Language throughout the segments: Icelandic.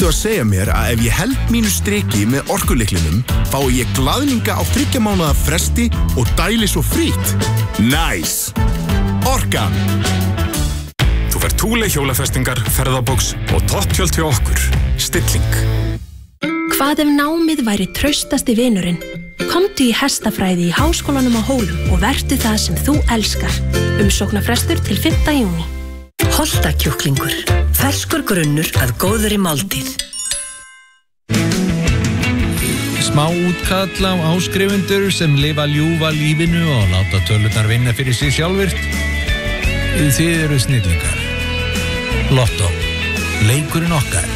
Ertu að segja mér að ef ég held mínu striki með orkulyklinum, fái ég glaðninga á 3 mánaða fresti og dæli svo frítt? Nice! Orkan! Þú fær Thule hjólafestingar, ferðabox og topptjöld hjá okkur. Stilling. Hvað ef námið væri traustasti vinurinn? Komdu í hestafræði í Háskólanum á Hólum og vertu það sem þú elskar. Umsóknarfrestur til 5. júní. Holtakjúklingur. Ferskur grunnur að góðri máltíð. Smá útkall á áskrifendur sem lifa ljúfa lífinu og láta tölurnar vinna fyrir sig sjálfvirt. Þið eru snillingar. Lotto. Leikurinn okkar.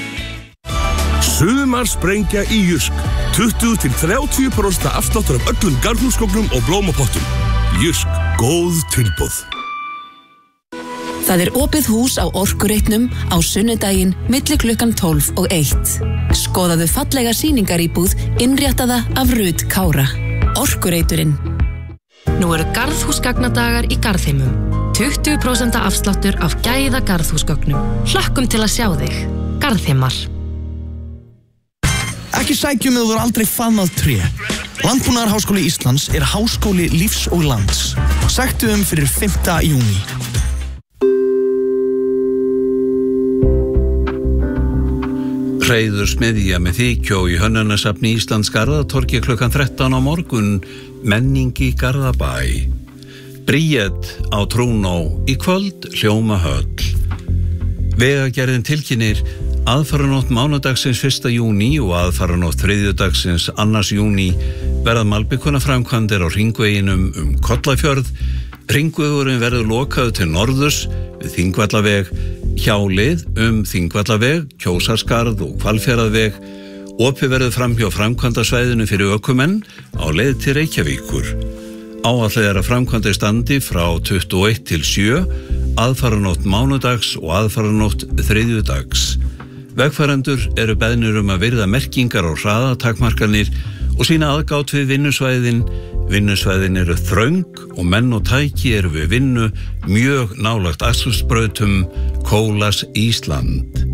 Sumarsprengja í Jysk. 20-30% afsláttur af öllum garðhúsgögnum og blómapottum. Jysk. Góð tilboð. Það opið hús á Orkureitnum á sunnudaginn milli klukkan 12 og 1. Skoðaðu fallega sýningaríbúð innréttaða af Rut Kára. Orkureiturinn. Nú eru garðhúsgagnadagar í Garðheimum. 20% afsláttur af gæða garðhúsgögnum. Hlökkum til að sjá þig. Garðheimar. Ekki sækjum eða þú er aldrei fan af tré. Landbúnaðarháskóli Íslands er háskóli lífs og lands. Sæktu fyrir 5. júní. Hreiður smiðja með þykjó í Hönnunasafni Íslands Garðatorgi klukkan 13 á morgun. Menning í Garðabæ. Bríet á Trúnó í kvöld Hljómahöll. Vegagerðin tilkynnir aðfaranótt mánudagsins 1. júní og aðfaranótt þriðjudagsins 2. júní verða malbikunarframkvæmdir á hringveginum Kollafjörð. Hringvegurinn verður lokaður til norðurs við Þingvallaveg, hjálið Þingvallaveg, Kjósarskarð og Hvalfjarðarveg. Opið verður framhjá framkvæmdasvæðinu fyrir ökumenn á leið til Reykjavíkur. Áætlað er að framkvæmdir standi frá 21 til 7, aðfaranótt mánudags og aðfaranótt þriðjudags. Vegfarendur eru beðnir að virða merkingar á hraðatakmarkanir og sýna aðgát við vinnusvæðin. Vinnusvæðin eru þröng og menn og tæki eru við vinnu mjög nálægt akstursbrautum Kólas Ísland.